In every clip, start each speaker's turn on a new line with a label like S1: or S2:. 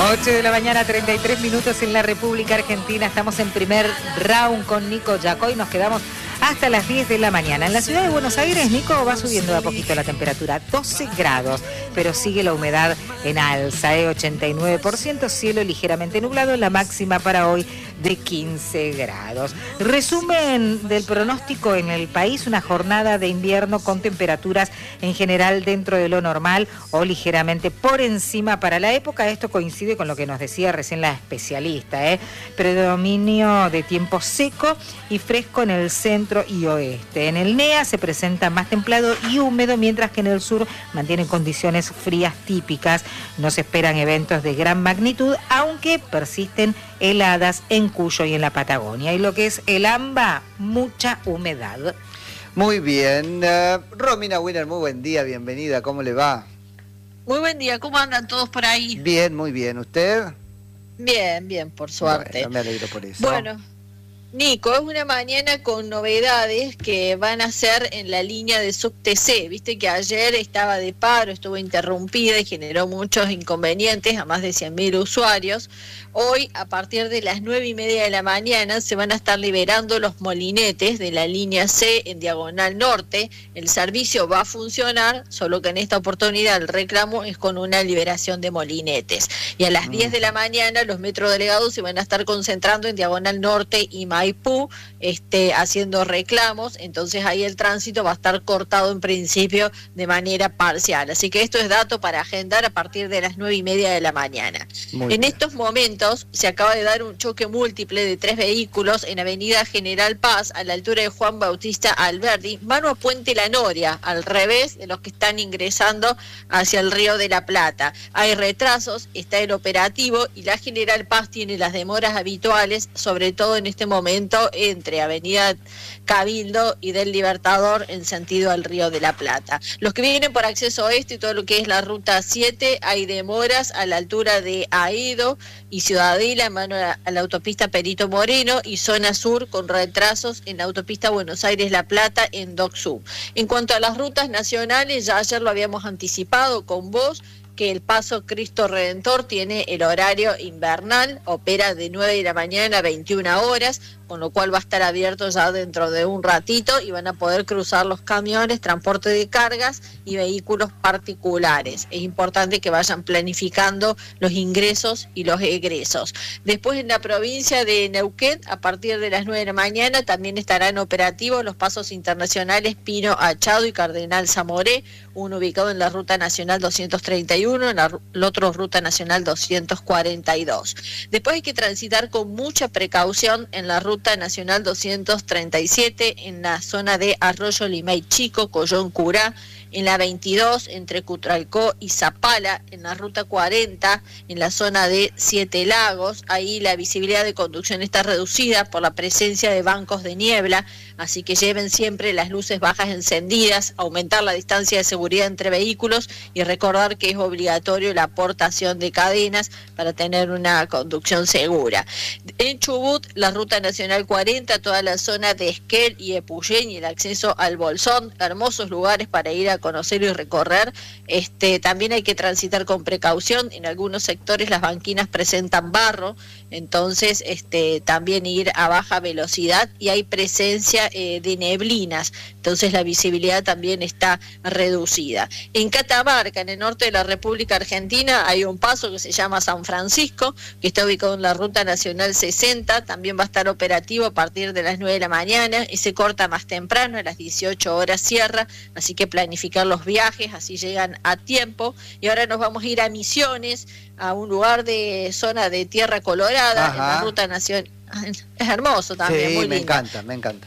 S1: 8 de la mañana, 33 minutos en la República Argentina. Estamos en primer round con Nico Yacoy. Nos quedamos hasta las 10 de la mañana. En la ciudad de Buenos Aires, Nico, va subiendo de a poquito la temperatura, 12 grados, pero sigue la humedad en alza, 89%, cielo ligeramente nublado, la máxima para hoy de 15 grados. Resumen del pronóstico en el país: una jornada de invierno con temperaturas en general dentro de lo normal o ligeramente por encima para la época. Esto coincide con lo que nos decía recién la especialista, predominio de tiempo seco y fresco en el centro y oeste. En el NEA se presenta más templado y húmedo, mientras que en el sur mantienen condiciones frías típicas. No se esperan eventos de gran magnitud, aunque persisten heladas en Cuyo y en la Patagonia. Y lo que es el AMBA, mucha humedad.
S2: Muy bien. Romina Winner, muy buen día, bienvenida. ¿Cómo le va?
S3: Muy buen día, ¿cómo andan todos por ahí?
S2: Bien, muy bien. ¿Usted?
S3: Bien, bien, por suerte.
S2: Bueno, me alegro por eso.
S3: Bueno, Nico, es una mañana con novedades que van a ser en la línea de SubTC. Viste que ayer estaba de paro, estuvo interrumpida y generó muchos inconvenientes a más de 100.000 usuarios. Hoy, a partir de las 9:30 de la mañana, se van a estar liberando los molinetes de la línea C en Diagonal Norte. El servicio va a funcionar, solo que en esta oportunidad el reclamo es con una liberación de molinetes. Y a las 10 de la mañana los metrodelegados se van a estar concentrando en Diagonal Norte y Maipú, haciendo reclamos. Entonces ahí el tránsito va a estar cortado en principio de manera parcial. Así que esto es dato para agendar a partir de las 9:30 de la mañana. En estos momentos se acaba de dar un choque múltiple de 3 vehículos en Avenida General Paz, a la altura de Juan Bautista Alberdi, mano a Puente La Noria, al revés de los que están ingresando hacia el Río de la Plata. Hay retrasos, está el operativo y la General Paz tiene las demoras habituales, sobre todo en este momento entre Avenida Cabildo y del Libertador en sentido al Río de la Plata. Los que vienen por acceso oeste y todo lo que es la ruta 7, hay demoras a la altura de Aedo y Ciudadela, en mano a la autopista Perito Moreno, y zona sur con retrasos en la autopista Buenos Aires-La Plata en Dock Sud. En cuanto a las rutas nacionales, ya ayer lo habíamos anticipado con vos, que el Paso Cristo Redentor tiene el horario invernal, opera de 9 de la mañana a 21 horas, con lo cual va a estar abierto ya dentro de un ratito y van a poder cruzar los camiones, transporte de cargas y vehículos particulares. Es importante que vayan planificando los ingresos y los egresos. Después, en la provincia de Neuquén, a partir de las 9 de la mañana, también estarán operativos los pasos internacionales Pino Achado y Cardenal Zamoré, uno ubicado en la Ruta Nacional 231, en el otro Ruta Nacional 242. Después hay que transitar con mucha precaución en la Ruta Nacional 237, en la zona de Arroyo Limay Chico, Collón Curá, en la 22 entre Cutralcó y Zapala, en la ruta 40, en la zona de Siete Lagos. Ahí la visibilidad de conducción está reducida por la presencia de bancos de niebla, así que lleven siempre las luces bajas encendidas, aumentar la distancia de seguridad entre vehículos y recordar que es obligatorio la aportación de cadenas para tener una conducción segura. En Chubut, la ruta nacional 40, toda la zona de Esquel y Epuyén y el acceso al Bolsón, hermosos lugares para ir a conocer y recorrer. También hay que transitar con precaución. En algunos sectores las banquinas presentan barro, entonces también ir a baja velocidad, y hay presencia de neblinas, entonces la visibilidad también está reducida. En Catamarca, en el norte de la República Argentina, hay un paso que se llama San Francisco, que está ubicado en la Ruta Nacional 60, también va a estar operativo a partir de las 9 de la mañana y se corta más temprano, a las 18 horas cierra, así que planificar los viajes, así llegan a tiempo. Y ahora nos vamos a ir a Misiones, a un lugar de zona de Tierra Colorada. Ajá. En la Ruta Nacional. Es hermoso también, sí, muy lindo.
S2: Me encanta.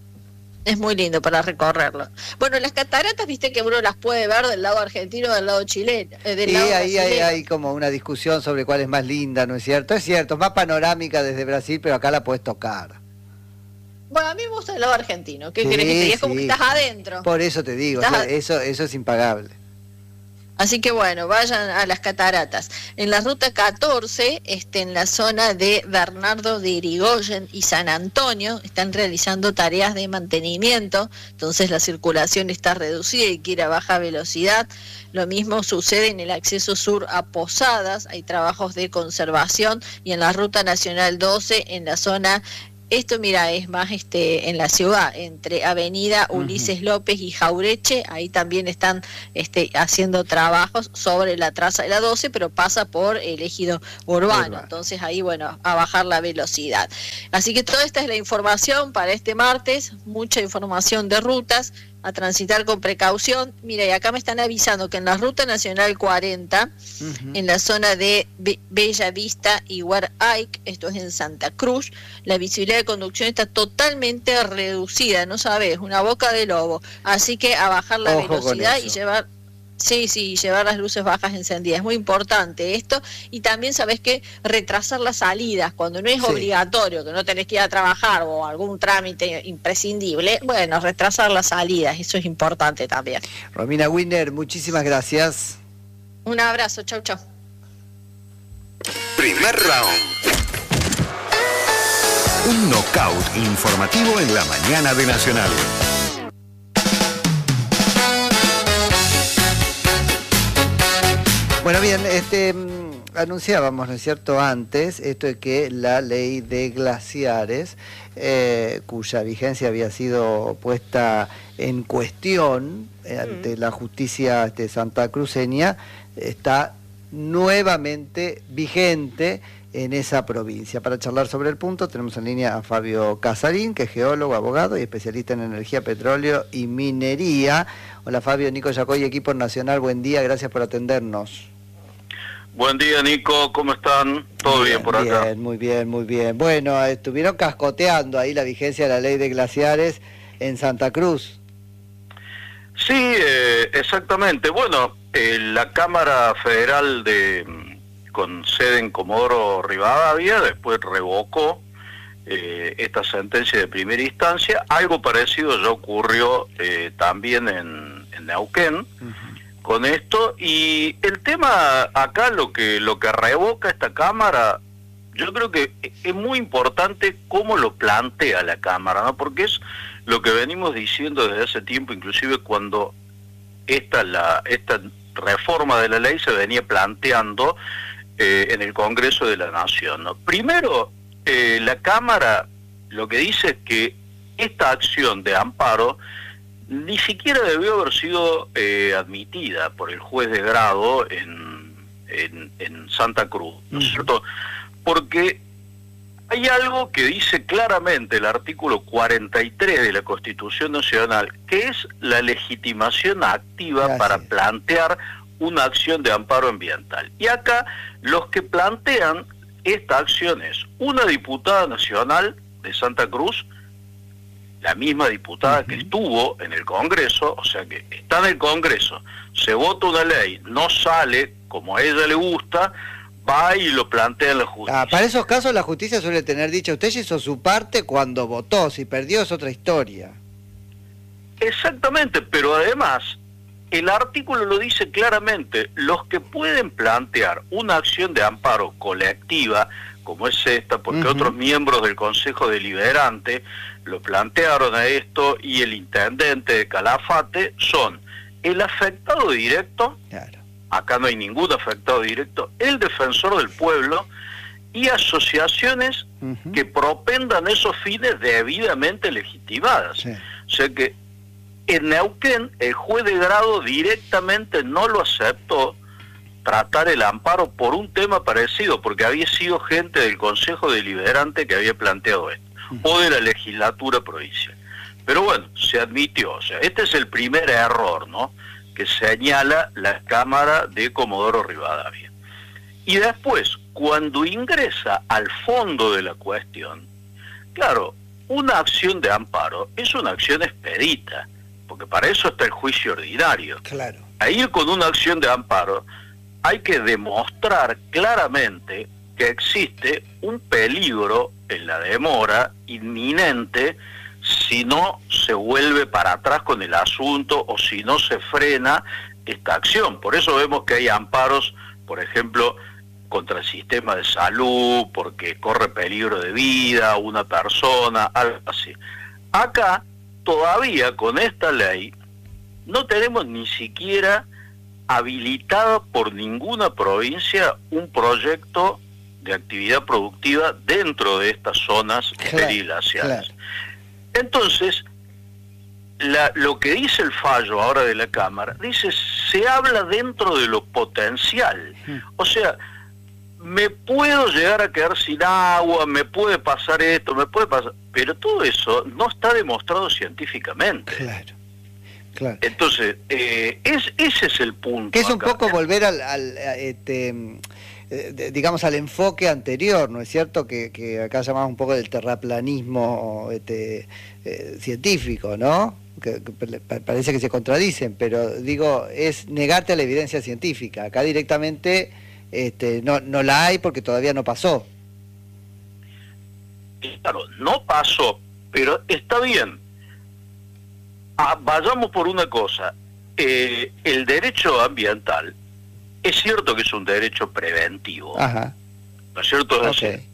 S3: Es muy lindo para recorrerlo. Bueno, las cataratas, viste que uno las puede ver del lado argentino o del lado chileno.
S2: Sí, ahí hay como una discusión sobre cuál es más linda, ¿no es cierto? Es cierto, es más panorámica desde Brasil, pero acá la puedes tocar.
S3: Bueno, a mí me gusta el lado argentino. ¿Qué querés que te diga? Es como que estás adentro.
S2: Por eso te digo, eso es impagable.
S3: Así que bueno, vayan a las cataratas. En la ruta 14, en la zona de Bernardo de Irigoyen y San Antonio, están realizando tareas de mantenimiento, entonces la circulación está reducida y quiere a baja velocidad. Lo mismo sucede en el acceso sur a Posadas, hay trabajos de conservación, y en la ruta nacional 12, en la zona... Esto, mira, es más en la ciudad, entre Avenida Ulises López y Jaureche, ahí también están haciendo trabajos sobre la traza de la 12, pero pasa por el ejido urbano, entonces ahí, bueno, a bajar la velocidad. Así que toda esta es la información para este martes, mucha información de rutas, a transitar con precaución. Mira, y acá me están avisando que en la Ruta Nacional 40, en la zona de Bella Vista y Guaraic, esto es en Santa Cruz, la visibilidad de conducción está totalmente reducida, no sabes, una boca de lobo. Así que a bajar la velocidad y llevar... Sí, llevar las luces bajas encendidas, es muy importante esto, y también sabes que retrasar las salidas cuando no es obligatorio, que no tenés que ir a trabajar o algún trámite imprescindible, bueno, retrasar las salidas, eso es importante también.
S2: Romina Winer, muchísimas gracias.
S3: Un abrazo, chau.
S4: Primer round. Un knockout informativo en la mañana de Nacional.
S2: Bueno, bien, anunciábamos, ¿no es cierto?, antes, esto de que la ley de glaciares, cuya vigencia había sido puesta en cuestión ante la justicia santacruceña, está nuevamente vigente en esa provincia. Para charlar sobre el punto tenemos en línea a Fabio Casarín, que es geólogo, abogado y especialista en energía, petróleo y minería. Hola Fabio, Nico Yacoy, equipo nacional, buen día, gracias por atendernos.
S5: Buen día, Nico, ¿cómo están? ¿Todo bien por acá?
S2: Bien, muy bien. Bueno, estuvieron cascoteando ahí la vigencia de la ley de glaciares en Santa Cruz.
S5: Sí, exactamente. Bueno, la Cámara Federal con sede en Comodoro Rivadavia después revocó esta sentencia de primera instancia. Algo parecido ya ocurrió también en Neuquén. Con esto, y el tema acá, lo que revoca esta Cámara, yo creo que es muy importante cómo lo plantea la Cámara, ¿no? Porque es lo que venimos diciendo desde hace tiempo, inclusive cuando esta reforma de la ley se venía planteando en el Congreso de la Nación, ¿no? Primero, la Cámara lo que dice es que esta acción de amparo ni siquiera debió haber sido admitida por el juez de grado en Santa Cruz, ¿no es cierto? Porque hay algo que dice claramente el artículo 43 de la Constitución Nacional, que es la legitimación activa para plantear una acción de amparo ambiental. Y acá los que plantean esta acción es una diputada nacional de Santa Cruz, la misma diputada que estuvo en el Congreso, o sea que está en el Congreso, se vota una ley, no sale como a ella le gusta, va y lo plantea en la justicia.
S2: Para esos casos la justicia suele tener dicho, usted hizo su parte cuando votó, si perdió es otra historia.
S5: Exactamente, pero además el artículo lo dice claramente, los que pueden plantear una acción de amparo colectiva, como es esta, porque otros miembros del Consejo Deliberante lo plantearon a esto, y el intendente de Calafate, son el afectado directo, acá no hay ningún afectado directo, el defensor del pueblo y asociaciones que propendan esos fines debidamente legitimadas. O sea que en Neuquén el juez de grado directamente no lo aceptó tratar el amparo por un tema parecido, porque había sido gente del Consejo Deliberante que había planteado esto, o de la legislatura provincial. Pero bueno, se admitió. O sea, este es el primer error, ¿no?, que señala la Cámara de Comodoro Rivadavia. Y después, cuando ingresa al fondo de la cuestión, claro, una acción de amparo es una acción expedita, porque para eso está el juicio ordinario.
S2: Claro.
S5: A ir con una acción de amparo hay que demostrar claramente que existe un peligro en la demora inminente si no se vuelve para atrás con el asunto o si no se frena esta acción. Por eso vemos que hay amparos, por ejemplo, contra el sistema de salud, porque corre peligro de vida una persona, algo así. Acá, todavía con esta ley, no tenemos ni siquiera habilitado por ninguna provincia un proyecto de actividad productiva dentro de estas zonas periglaciares. Entonces, lo que dice el fallo ahora de la Cámara, dice, se habla dentro de lo potencial. O sea, me puedo llegar a quedar sin agua, me puede pasar esto, me puede pasar... Pero todo eso no está demostrado científicamente.
S2: Claro.
S5: Entonces, ese es el punto.
S2: Que es un
S5: acá.
S2: poco volver digamos, al enfoque anterior, ¿no es cierto? Que acá llamamos un poco del terraplanismo científico, ¿no? Que parece que se contradicen, pero digo, es negarte a la evidencia científica. Acá directamente no la hay porque todavía no pasó.
S5: Claro, no pasó, pero está bien. Vayamos por una cosa. El derecho ambiental es cierto que es un derecho preventivo.
S2: Ajá.
S5: ¿No es cierto? Es decir,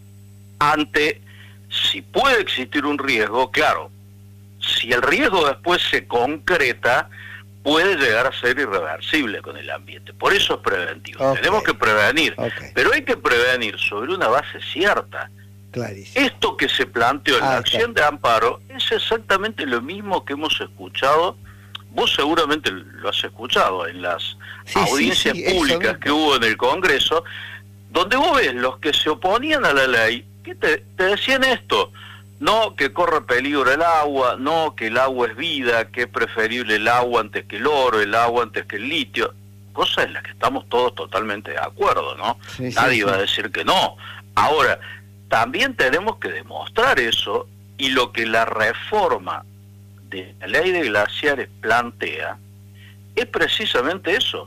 S5: si puede existir un riesgo, claro, si el riesgo después se concreta, puede llegar a ser irreversible con el ambiente. Por eso es preventivo. Tenemos que prevenir, pero hay que prevenir sobre una base cierta.
S2: Clarísimo.
S5: Esto que se planteó en la acción de amparo es exactamente lo mismo que hemos escuchado, vos seguramente lo has escuchado en las audiencias públicas que hubo en el Congreso, donde vos ves los que se oponían a la ley, que te decían esto, no que corre peligro el agua, no que el agua es vida, que es preferible el agua antes que el oro, el agua antes que el litio, cosas en las que estamos todos totalmente de acuerdo, ¿no? Nadie va a decir que no. Ahora, también tenemos que demostrar eso, y lo que la reforma de la ley de glaciares plantea es precisamente eso.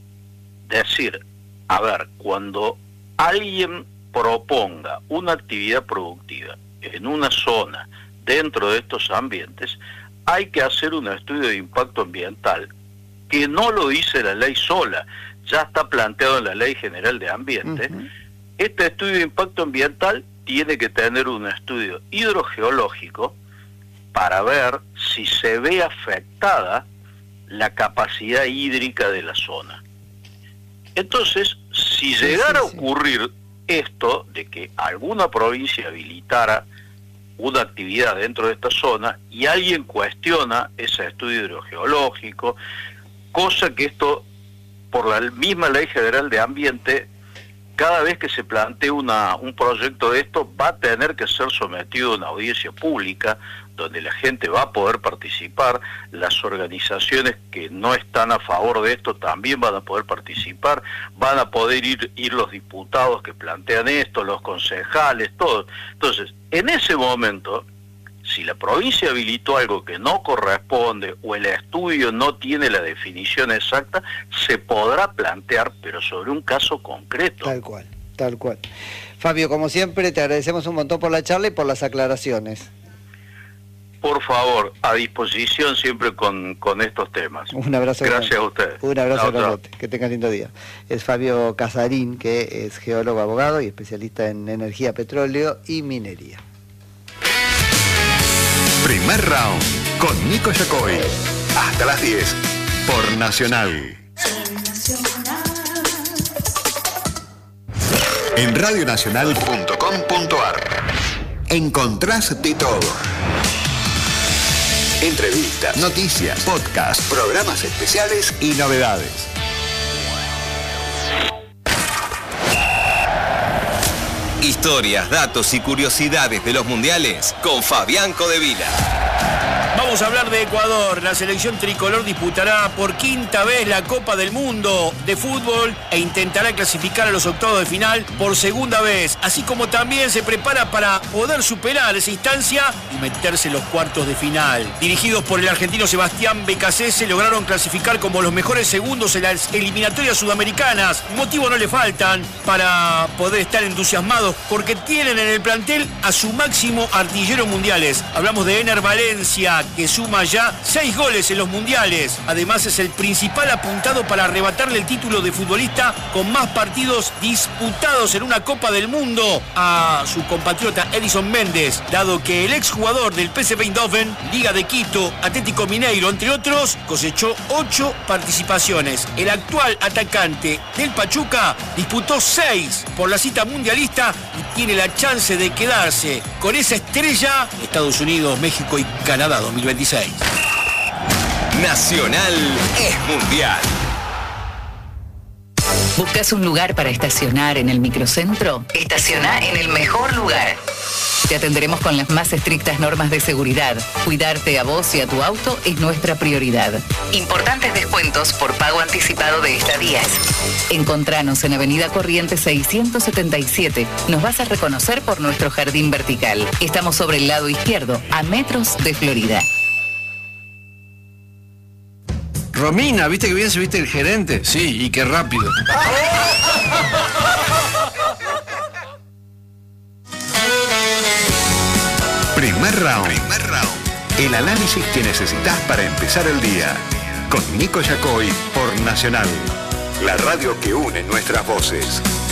S5: Decir, a ver, cuando alguien proponga una actividad productiva en una zona dentro de estos ambientes, hay que hacer un estudio de impacto ambiental, que no lo dice la ley sola, ya está planteado en la Ley General de Ambiente. Este estudio de impacto ambiental tiene que tener un estudio hidrogeológico para ver si se ve afectada la capacidad hídrica de la zona. Entonces, si llegara a ocurrir esto, de que alguna provincia habilitara una actividad dentro de esta zona y alguien cuestiona ese estudio hidrogeológico, cosa que esto, por la misma Ley General de Ambiente, cada vez que se plantee un proyecto de esto, va a tener que ser sometido a una audiencia pública, donde la gente va a poder participar, las organizaciones que no están a favor de esto también van a poder participar, van a poder ir los diputados que plantean esto, los concejales, todos. Entonces, en ese momento, si la provincia habilitó algo que no corresponde o el estudio no tiene la definición exacta, se podrá plantear, pero sobre un caso concreto.
S2: Tal cual. Fabio, como siempre, te agradecemos un montón por la charla y por las aclaraciones.
S5: Por favor, a disposición siempre con estos temas.
S2: Un abrazo.
S5: Gracias a ustedes.
S2: Un abrazo grandote. Que tengan lindo día. Es Fabio Casarín, que es geólogo, abogado y especialista en energía, petróleo y minería.
S4: Primer round con Nico Yacoy. Hasta las 10 por Nacional. En radionacional.com.ar encontrás de todo. Entrevistas, noticias, podcasts, programas especiales y novedades.
S6: Historias, datos y curiosidades de los mundiales con Fabián Codevila.
S7: Vamos a hablar de Ecuador. La selección tricolor disputará por quinta vez la Copa del Mundo de fútbol e intentará clasificar a los octavos de final por segunda vez, así como también se prepara para poder superar esa instancia y meterse en los cuartos de final. Dirigidos por el argentino Sebastián Becasese, lograron clasificar como los mejores segundos en las eliminatorias sudamericanas. Motivos no le faltan para poder estar entusiasmados, porque tienen en el plantel a su máximo artillero mundiales. Hablamos de Ener Valencia, que que suma ya 6 goles en los mundiales. Además es el principal apuntado para arrebatarle el título de futbolista con más partidos disputados en una Copa del Mundo a su compatriota Edison Méndez, dado que el exjugador del PSV Eindhoven, Liga de Quito, Atlético Mineiro, entre otros, cosechó 8 participaciones. El actual atacante del Pachuca disputó 6 por la cita mundialista y tiene la chance de quedarse con esa estrella en Estados Unidos, México y Canadá 2026.
S6: Nacional es mundial.
S8: ¿Buscas un lugar para estacionar en el microcentro? Estaciona en el mejor lugar. Te atenderemos con las más estrictas normas de seguridad. Cuidarte a vos y a tu auto es nuestra prioridad. Importantes descuentos por pago anticipado de estadías. Encontranos en Avenida Corrientes 677. Nos vas a reconocer por nuestro jardín vertical. Estamos sobre el lado izquierdo, a metros de Florida.
S9: Romina, ¿viste que bien se viste el gerente? Sí, y qué rápido.
S4: Primer round. El análisis que necesitas para empezar el día. Con Nico Yacoy por Nacional. La radio que une nuestras voces.